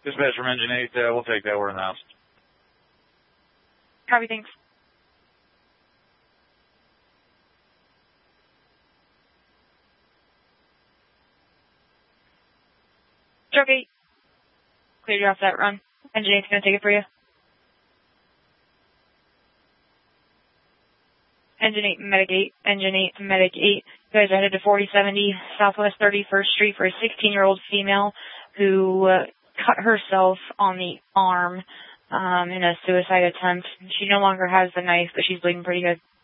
Dispatch from Engine 8, we'll take that. We're in the house. Copy, thanks. Stroke 8. Cleared you off that run. Engine 8's going to take it for you. Engine 8, Medic 8. Engine 8, Medic 8. You guys are headed to 4070 Southwest 31st Street for a 16-year-old female who cut herself on the arm in a suicide attempt. She no longer has the knife, but she's bleeding pretty good.